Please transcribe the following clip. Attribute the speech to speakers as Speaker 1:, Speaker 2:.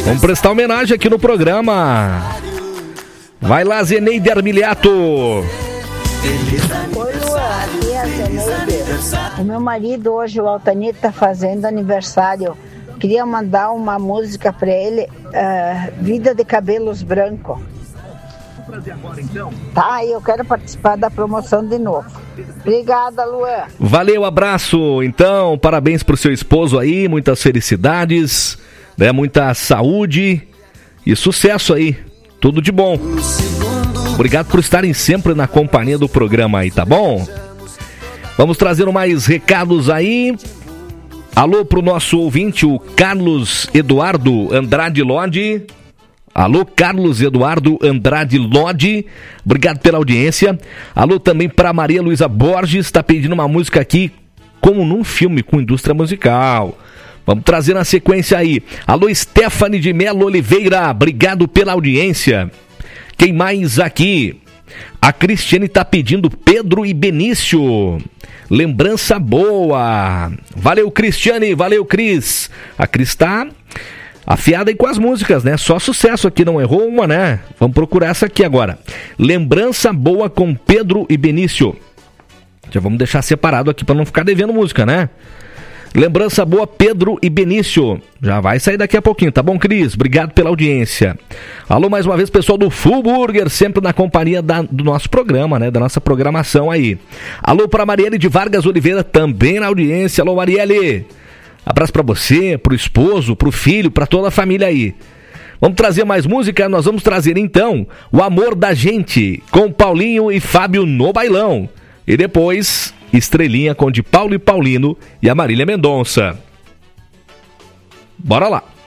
Speaker 1: Vamos prestar homenagem aqui no programa. Vai lá, Zeneide Armiliato.
Speaker 2: Oi, Luan, aqui é a Zeneide. O meu marido hoje, o Altanito, tá fazendo aniversário. Queria mandar uma música pra ele, Vida de Cabelos Branco. Tá, eu quero participar da promoção de novo. Obrigada, Luan.
Speaker 1: Valeu, abraço. Então, parabéns pro seu esposo aí, muitas felicidades, né? Muita saúde e sucesso aí. Tudo de bom. Obrigado por estarem sempre na companhia do programa aí, tá bom? Vamos trazendo mais recados aí. Alô pro nosso ouvinte, o Carlos Eduardo Andrade Lodi. Alô, Carlos Eduardo Andrade Lodi. Obrigado pela audiência. Alô também para Maria Luísa Borges, está pedindo uma música aqui, como num filme com indústria musical. Vamos trazer na sequência aí. Alô, Stephanie de Melo Oliveira. Obrigado pela audiência. Quem mais aqui? A Cristiane está pedindo Pedro e Benício. Lembrança boa. Valeu, Cristiane. Valeu, Cris. A Cris está afiada aí com as músicas, né? Só sucesso aqui, não errou uma, né? Vamos procurar essa aqui agora. Lembrança boa com Pedro e Benício. Já vamos deixar separado aqui para não ficar devendo música, né? Lembrança boa, Pedro e Benício. Já vai sair daqui a pouquinho, tá bom, Cris? Obrigado pela audiência. Alô, mais uma vez, pessoal do Full Burger, sempre na companhia do nosso programa, né? Da nossa programação aí. Alô para Marielle de Vargas Oliveira, também na audiência. Alô, Marielle. Abraço para você, pro esposo, pro filho, para toda a família aí. Vamos trazer mais música? Nós vamos trazer, então, O Amor da Gente, com Paulinho e Fábio no bailão. E depois, Estrelinha com de Paulo e Paulino e a Marília Mendonça. Bora lá.